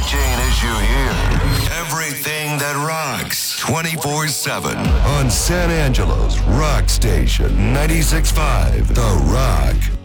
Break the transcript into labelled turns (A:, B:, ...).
A: chain as you hear. Everything that rocks 24/7 on San Angelo's Rock Station 96.5 The Rock.